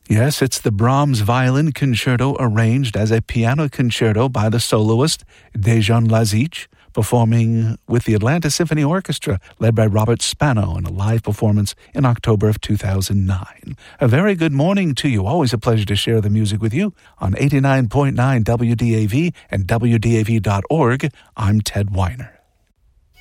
Yes, it's the Brahms Violin Concerto arranged as a piano concerto by the soloist Dejan Lazic, performing with the Atlanta Symphony Orchestra, led by Robert Spano, in a live performance in October of 2009. A very good morning to you. Always a pleasure to share the music with you on 89.9 WDAV and WDAV.org. I'm Ted Weiner.